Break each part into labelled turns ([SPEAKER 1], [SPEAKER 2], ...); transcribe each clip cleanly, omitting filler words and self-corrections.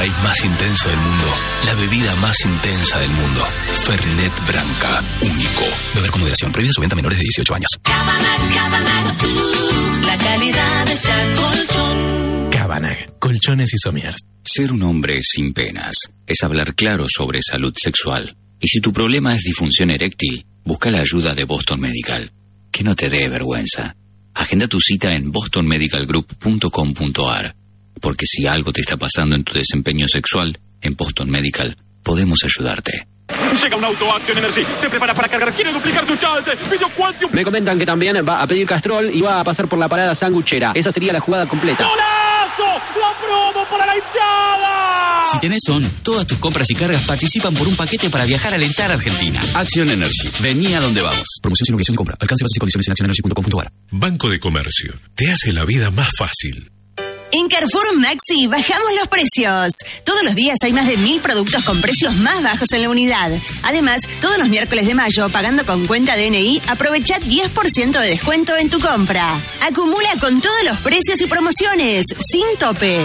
[SPEAKER 1] país más intenso del mundo, la bebida más intensa del mundo. Fernet Branca, único. Beber con moderación. Prohibida su venta a menores de 18 años.
[SPEAKER 2] Cabanag, la calidad de colchón.
[SPEAKER 3] Cabanag, colchones y somiers.
[SPEAKER 4] Ser un hombre sin penas es hablar claro sobre salud sexual. Y si tu problema es disfunción eréctil, busca la ayuda de Boston Medical. Que no te dé vergüenza. Agenda tu cita en bostonmedicalgroup.com.ar. Porque si algo te está pasando en tu desempeño sexual, en Boston Medical podemos ayudarte.
[SPEAKER 5] Llega un auto Action Energy, se prepara para cargar, quiere duplicar su chance, pidió Quantium.
[SPEAKER 6] Me comentan que también va a pedir Castrol y va a pasar por la parada sanguchera. Esa sería la jugada completa.
[SPEAKER 5] ¡Golazo! ¡La promo para la hinchada!
[SPEAKER 7] Si tenés ON, todas tus compras y cargas participan por un paquete para viajar a alentar a Argentina. Action Energy. Vení a donde vamos. Promoción sin obligación de compra. Alcance, bases y condiciones en actionenergy.com.ar.
[SPEAKER 3] Banco de Comercio. Te hace la vida más fácil.
[SPEAKER 8] En Carrefour Maxi bajamos los precios. Todos los días hay más de 1000 productos con precios más bajos en la unidad. Además, todos los miércoles de mayo, pagando con cuenta DNI, aprovecha 10% de descuento en tu compra. Acumula con todos los precios y promociones, sin tope.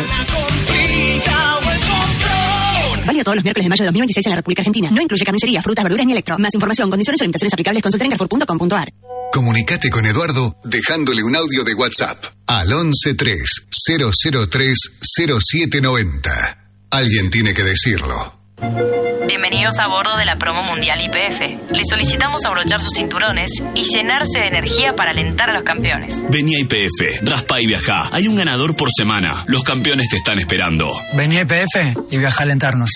[SPEAKER 8] Válido todos los miércoles de mayo de 2026 en la República Argentina. No incluye carnicería, frutas, verduras ni electro. Más información, condiciones o limitaciones aplicables, consulta en carrefour.com.ar.
[SPEAKER 9] Comunicate con Eduardo dejándole un audio de WhatsApp al 1130030790. Alguien tiene que decirlo.
[SPEAKER 10] Bienvenidos a bordo de la promo mundial YPF. Les solicitamos abrochar sus cinturones y llenarse de energía para alentar a los campeones.
[SPEAKER 7] Vení a YPF, raspa y viajá. Hay un ganador por semana. Los campeones te están esperando.
[SPEAKER 11] Vení a YPF y viaja a alentarnos.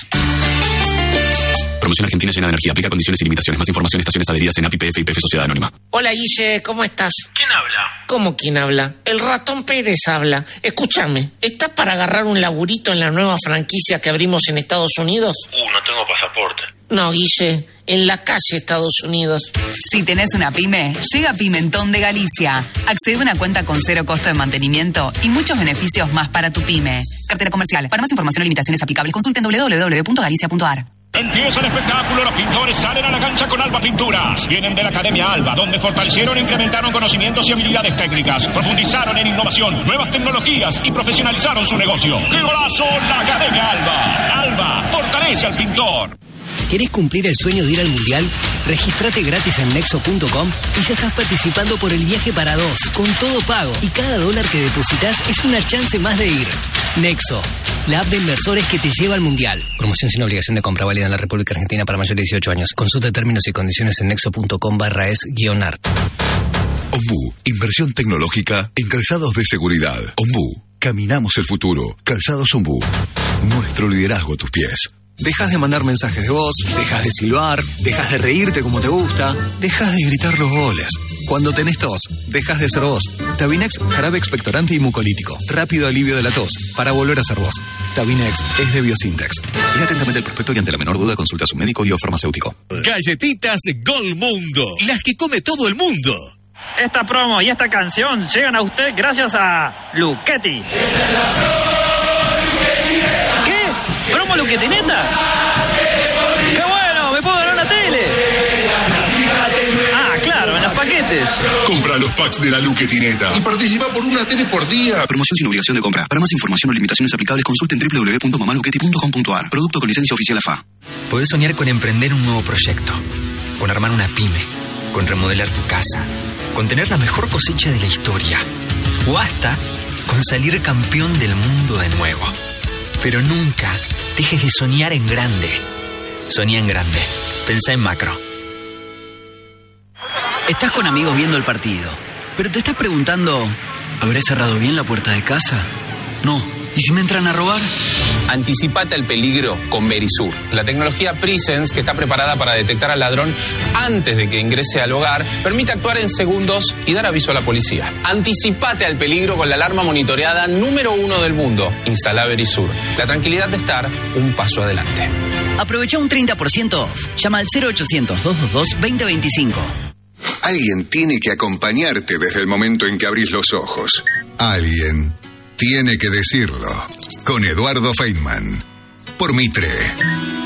[SPEAKER 7] Promoción Argentina llena de energía. Aplica condiciones y limitaciones. Más información, estaciones adheridas en APIPF y YPF Sociedad Anónima.
[SPEAKER 12] Hola, Guille, ¿cómo estás?
[SPEAKER 5] ¿Quién habla?
[SPEAKER 12] ¿Cómo quién habla? El ratón Pérez habla. Escúchame, ¿estás para agarrar un laburito en la nueva franquicia que abrimos en Estados Unidos?
[SPEAKER 5] No tengo pasaporte.
[SPEAKER 12] No, Guille, en la calle Estados Unidos.
[SPEAKER 13] Si tenés una pyme, llega Pimentón de Galicia. Accede a una cuenta con 0 costo de mantenimiento y muchos beneficios más para tu pyme. Cartera comercial. Para más información o limitaciones aplicables, consulten www.galicia.ar.
[SPEAKER 5] Empieza el espectáculo, los pintores salen a la cancha con Alba Pinturas. Vienen de la Academia Alba, donde fortalecieron e incrementaron conocimientos y habilidades técnicas, profundizaron en innovación, nuevas tecnologías y profesionalizaron su negocio. ¡Qué golazo! La Academia Alba. Alba, fortalece al pintor.
[SPEAKER 14] ¿Querés cumplir el sueño de ir al Mundial? Regístrate gratis en Nexo.com y ya estás participando por el viaje para 2, con todo pago. Y cada dólar que depositas es una chance más de ir. Nexo, la app de inversores que te lleva al Mundial. Promoción sin obligación de compra, válida en la República Argentina para mayores de 18 años. Consulta términos y condiciones en nexo.com/es-ar.
[SPEAKER 15] Ombú, inversión tecnológica en calzados de seguridad. Ombú, caminamos el futuro. Calzados Ombú, nuestro liderazgo a tus pies.
[SPEAKER 16] Dejas de mandar mensajes de voz, dejas de silbar, dejas de reírte como te gusta, dejas de gritar los goles. Cuando tenés tos, dejas de ser vos. Tabinex, jarabe expectorante y mucolítico. Rápido alivio de la tos, para volver a ser vos. Tabinex es de Biosintex. Lea atentamente el prospecto y ante la menor duda consulta a su médico o farmacéutico.
[SPEAKER 3] Galletitas Gol Mundo, las que come todo el mundo.
[SPEAKER 5] Esta promo y esta canción llegan a usted gracias a Luchetti. ¿Promo Luchetineta? ¡Qué bueno! ¡Me puedo ganar una tele! Ah, claro, en los paquetes.
[SPEAKER 15] Compra los packs de la Luchetineta y participa por una tele por día.
[SPEAKER 7] Promoción sin obligación de compra. Para más información o limitaciones aplicables, consulten www.mamaluchetti.com.ar. Producto con licencia oficial AFA.
[SPEAKER 17] Podés soñar con emprender un nuevo proyecto, con armar una pyme, con remodelar tu casa, con tener la mejor cosecha de la historia, o hasta con salir campeón del mundo de nuevo. Pero nunca dejes de soñar en grande. Soñá en grande. Pensá en macro.
[SPEAKER 14] Estás con amigos viendo el partido, pero te estás preguntando, ¿habré cerrado bien la puerta de casa? No. ¿Y si me entran a robar?
[SPEAKER 18] Anticipate al peligro con Verisur, la tecnología Presence que está preparada para detectar al ladrón antes de que ingrese al hogar, permite actuar en segundos y dar aviso a la policía. Anticipate al peligro con la alarma monitoreada número 1 del mundo. Instala Verisur, la tranquilidad de estar un paso adelante.
[SPEAKER 14] Aprovecha un 30% off. Llama al 0800-222-2025.
[SPEAKER 9] Alguien tiene que acompañarte desde el momento en que abrís los ojos. Alguien tiene que decirlo. Con Eduardo Feynman. Por Mitre.